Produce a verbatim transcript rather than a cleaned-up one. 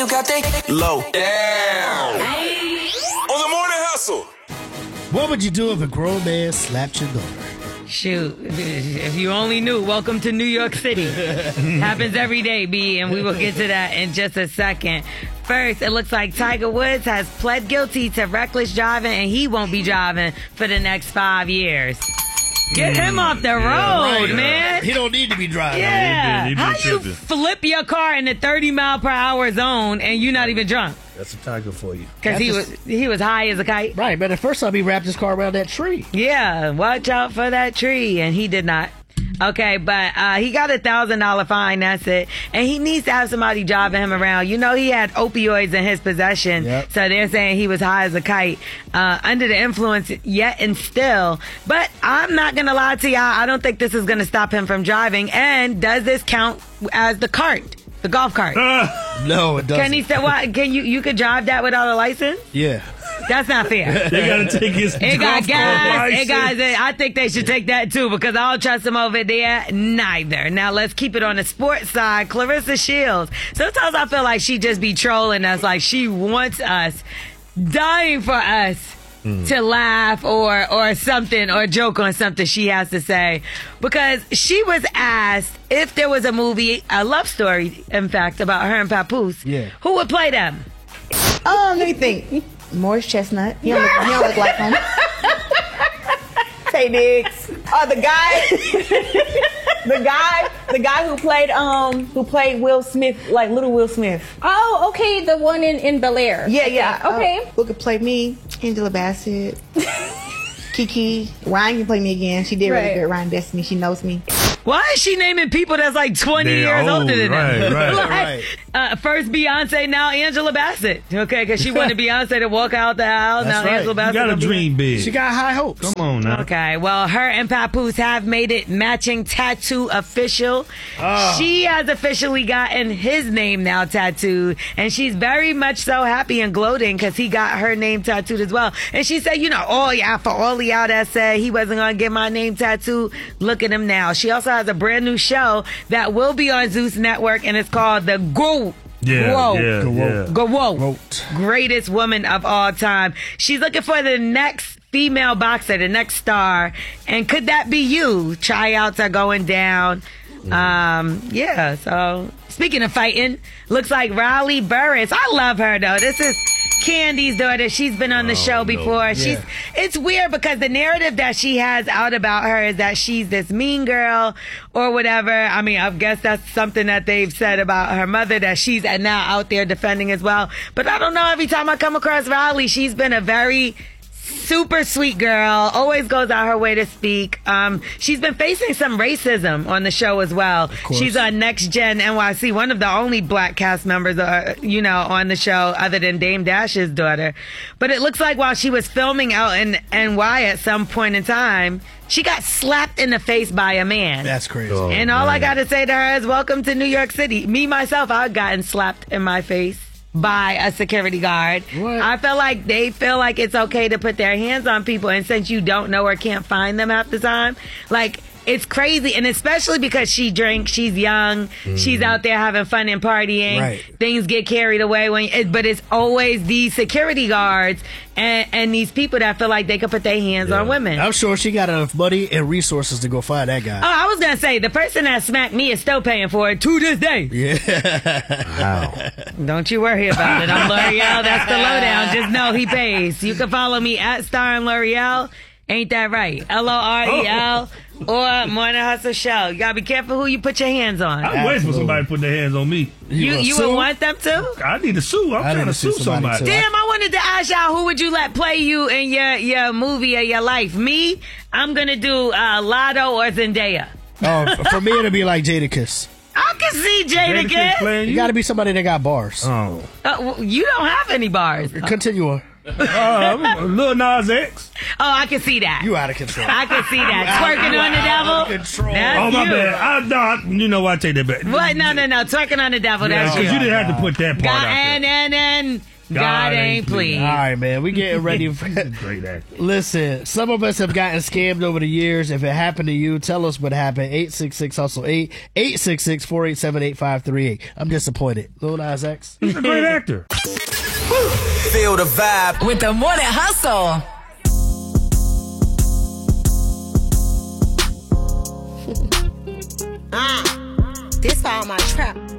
you got that low down. On the morning hustle. What would you do if a grown man slapped your daughter? Shoot, if you only knew, welcome to New York City. Happens every day, B, and we will get to that in just a second. First, it looks like Tiger Woods has pled guilty to reckless driving, and he won't be driving for the next five years. Get him off the road, yeah, right. man. He don't need to be driving. Yeah. He did, he How did you tripping. flip your car in the thirty mile per hour zone and you're not even drunk? That's a Tiger for you. Because he was he was high as a kite. Right, but the first time he wrapped his car around that tree. Yeah, watch out for that tree, and he did not. Okay, but uh, he got a thousand dollar fine. That's it, and he needs to have somebody driving him around. You know, he had opioids in his possession, Yep. so they're saying he was high as a kite, uh, under the influence yet and still. But I'm not gonna lie to y'all. I don't think this is gonna stop him from driving. And does this count as the cart, the golf cart? No, it doesn't. Can he say what? Can you you could drive that without a license? Yeah. That's not fair. They gotta take his It got golf gas. cart It got. license. I think they should take that too because I don't trust them over there. Neither. Now let's keep it on the sports side. Clarissa Shields. Sometimes I feel like she just be trolling us, like she wants us, dying for us Mm. to laugh or or something or joke on something she has to say, because she was asked if there was a movie, a love story, in fact, about her and Papoose. Yeah. Who would play them? Um, let me think. Morris Chestnut. He don't look, he don't look like him. Tay Diggs. Oh, the guy, the guy, the guy who played um, who played Will Smith, like little Will Smith. Oh, okay, the one in, in Bel Air. Yeah, yeah. Okay. Uh, who could play me? Angela Bassett. Kiki. Ryan can play me again. She did really Right. good. Ryan Destiny. She knows me. Why is she naming people that's like twenty They're years old, older than right, them? right. Like, Right. Uh, first Beyonce, now Angela Bassett. Okay, because she wanted Beyonce to walk out the aisle. That's now right. Angela You Bassett. You gotta will be- dream big. She got high hopes. Come on now. Okay, well, her and Papoose have made it matching tattoo official. Oh. She has officially gotten his name now tattooed, and she's very much so happy and gloating because he got her name tattooed as well. And she said, you know, oh yeah, for all of y'all that said he wasn't gonna get my name tattooed, look at him now. She also has a brand new show that will be on Zeus Network, and it's called The Go. Yeah, Whoa. yeah, yeah. Go whoa. Goat. Greatest woman of all time. She's looking for the next female boxer, the next star. And could that be you? Tryouts are going down. Um, yeah, so speaking of fighting, looks like Riley Burris. I love her though. This is Candy's daughter. She's been on the show no. before. She's it's weird because the narrative that she has out about her is that she's this mean girl or whatever. I mean, I guess that's something that they've said about her mother that she's now out there defending as well. But I don't know, every time I come across Riley, she's been a very super sweet girl, always goes out her way to speak. Um, she's been facing some racism on the show as well. She's on Next Gen N Y C, one of the only black cast members, uh, you know, on the show other than Dame Dash's daughter. But it looks like while she was filming out in N Y at some point in time, she got slapped in the face by a man. That's crazy. Oh, and all I man. got to say to her is, welcome to New York City. Me, myself, I've gotten slapped in my face by a security guard. What? I feel like they feel like it's okay to put their hands on people, and since you don't know or can't find them half the time, like, it's crazy. And especially because she drinks, she's young, she's out there having fun and partying. Right. Things get carried away when, it, but it's always these security guards and, and these people that feel like they can put their hands on women. I'm sure she got enough money and resources to go find that guy. Oh, I was gonna say the person that smacked me is still paying for it to this day. Yeah. Don't you worry about it. I'm L'Oreal. That's the lowdown. Just know he pays. You can follow me at Star and L'Oreal. Ain't that right? L O R E L or Morning Hustle Show. You gotta be careful who you put your hands on. I'm waiting for somebody to put their hands on me. You gonna you sue? would want them to? I need to sue. I'm I need trying to to sue sue somebody, somebody. too. Damn, I wanted to ask y'all who would you let play you in your, your movie or your life? Me, I'm gonna do uh, Lotto or Zendaya. Oh, for me, it'll be like Jadakiss. I can see Jada Jadakiss Kiss. playing You you? got to be somebody that got bars. Oh. Uh, well, you don't have any bars. Oh, Continue on. Uh, Lil Nas X. I can see that. You out of control. I can see that. Twerking on the Out devil. of control. That's Oh, my you. bad. I, no, I, you know what? I take that back. What? No, no, no. Twerking on the devil. Yeah, That's 'cause you. you didn't have to put that part God, out and, there. and, and God ain't pleased. All right, man. We getting ready for. Great actor. Listen, some of us have gotten scammed over the years. If it happened to you, tell us what happened. eight six six hustle eight, eight six six, four eight seven, eight five three eight. I'm disappointed. Lil Nas X. He's a great actor. Feel the vibe. With the Morning Hustle. Ah, this for all my trap